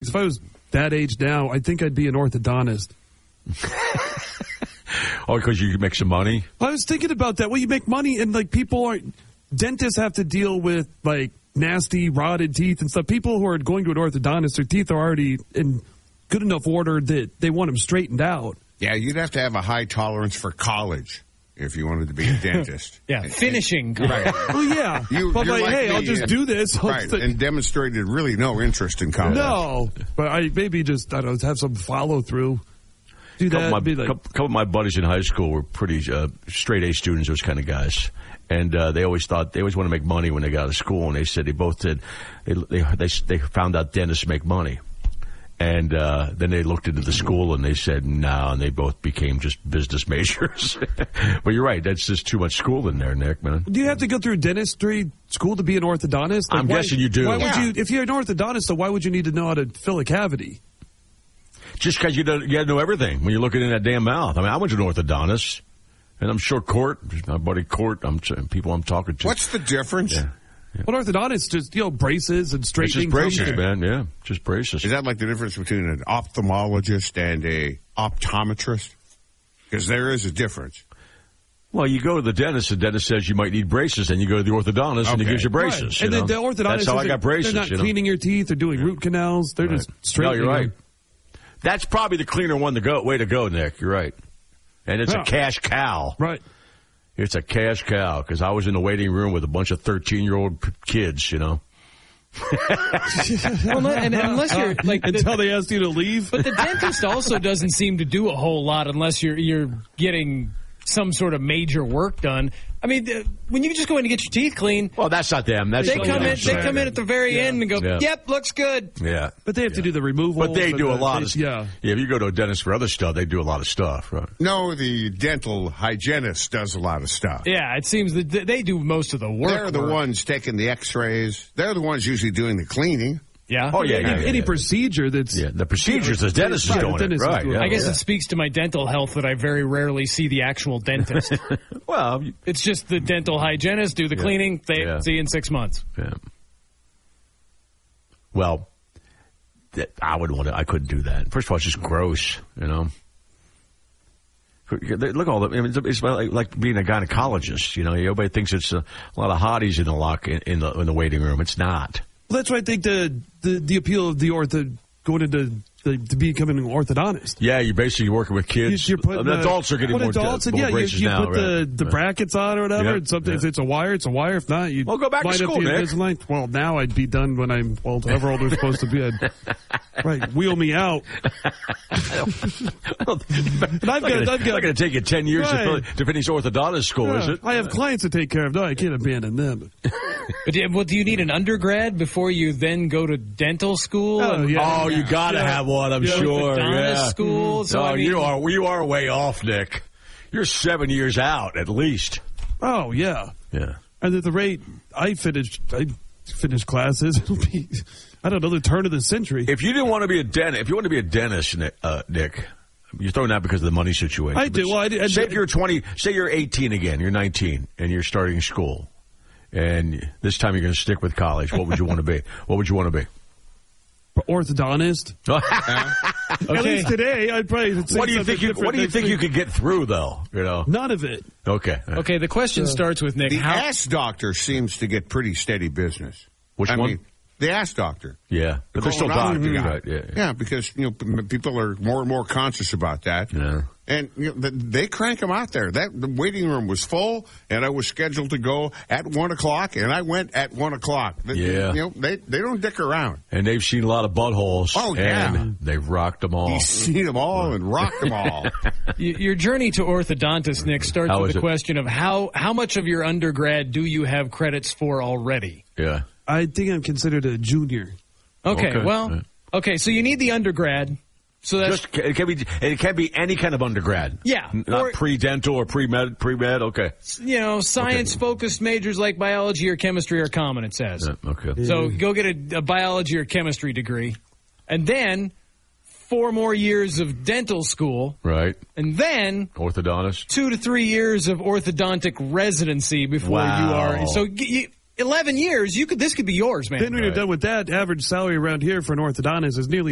if I was that age now, I think I'd be an orthodontist. Oh, because you can make some money? I was thinking about that. Well, you make money, and like people aren't. Dentists have to deal with like nasty, rotted teeth and stuff. People who are going to an orthodontist, their teeth are already in good enough order that they want them straightened out. Yeah, you'd have to have a high tolerance for college if you wanted to be a dentist. Finishing. Right. Well, yeah. But like, hey, I'll just do this. Right, and demonstrated really no interest in college. No, but I maybe just, I don't know, have some follow through. Do that. A couple of my buddies in high school were pretty straight A students, those kind of guys. And they always want to make money when they got out of school. And they said they found out dentists make money. And then they looked into the school and they said no, and they both became just business majors. But you're right, that's just too much school in there, Nick, man. Do you have to go through dentistry school to be an orthodontist? Like, I'm guessing you do. Why would you, if you're an orthodontist, so why would you need to know how to fill a cavity? Just because you got to know everything when you're looking in that damn mouth. I mean, I went to an orthodontist, and I'm sure Court, my buddy Court, people I'm talking to. What's the difference? Yeah. Well, orthodontists just, braces and straightening. It's just braces, man. Yeah, just braces. Is that like the difference between an ophthalmologist and a optometrist? Because there is a difference. Well, you go to the dentist says you might need braces, and you go to the orthodontist, and he gives you braces. Right. And then the orthodontist, that's how I got braces. They're not cleaning your teeth or doing root canals. They're just straightening. No, you're right. That's probably the cleaner way to go, Nick. You're right. And it's a cash cow. Right. It's a cash cow, because I was in the waiting room with a bunch of 13-year-old kids, Well, and unless you're like until they asked you to leave. But the dentist also doesn't seem to do a whole lot unless you're getting some sort of major work done. I mean, when you just go in to get your teeth cleaned, well, that's not them. They come in at the very end and go, "Yep, looks good." Yeah, but they have to do the removal. But they do a lot of stuff. Yeah. If you go to a dentist for other stuff, they do a lot of stuff, right? No, the dental hygienist does a lot of stuff. Yeah, it seems that they do most of the work. They're the ones taking the X-rays. They're the ones usually doing the cleaning. Yeah. Oh, yeah. Any procedure that's... Yeah, the procedures, the dentist is doing it, right. I guess it speaks to my dental health that I very rarely see the actual dentist. Well... It's just the dental hygienist, do the cleaning, see you in 6 months. Yeah. Well, I couldn't do that. First of all, it's just gross, Look at all the... I mean, it's like being a gynecologist, Everybody thinks it's a lot of hotties in the waiting room. It's not. Well, that's why I think the appeal of the going into to becoming an orthodontist. Yeah, you're basically working with kids. Adults are getting more braces you now, put the brackets on or whatever. Yeah, and something, if it's a wire, it's a wire. If not, you go back to school, Nick. Well, now I'd be done when I'm however old I'm supposed to be. Right, wheel me out. And I've got. It's not going to take you 10 years to finish orthodontist school, is it? I have clients to take care of. No, I can't abandon them. But do you need an undergrad before you then go to dental school? Oh, you got to have one, I'm sure. Yeah. School. So you are way off, Nick. You're 7 years out at least. Oh yeah. Yeah. And at the rate I finished classes, it'll be, I don't know, the turn of the century. If you didn't want to be a dentist, Nick, you're throwing that because of the money situation. I do. Well, say you're 20. Say you're 18 again. You're 19, and you're starting school, and this time you're going to stick with college. What would you want to be? What would you want to be? Orthodontist. At least today, I'd probably. What do you think you could get through, though? None of it. Okay. Okay. The question starts with Nick. The ass doctor seems to get pretty steady business. Which one? Mean, the ass doctor. Yeah, but they're still doctors, right? Yeah, because people are more and more conscious about that. Yeah. And they crank them out there. The waiting room was full, and I was scheduled to go at 1 o'clock, and I went at 1 o'clock. Yeah. They don't dick around. And they've seen a lot of buttholes. Oh, yeah. And they've rocked them all. He's seen them all and rocked them all. Your journey to orthodontist, Nick, starts with the question of how much of your undergrad do you have credits for already? Yeah. I think I'm considered a junior. Okay. So you need the undergrad. So that's it can be any kind of undergrad. Yeah. Not pre-dental or pre-med. Okay. Science-focused majors like biology or chemistry are common, it says. Yeah, okay. So go get a biology or chemistry degree. And then 4 more years of dental school. Right. And then orthodontist. 2 to 3 years of orthodontic residency before you are. So 11 years, this could be yours, man. Then when you're done with that, average salary around here for an orthodontist is nearly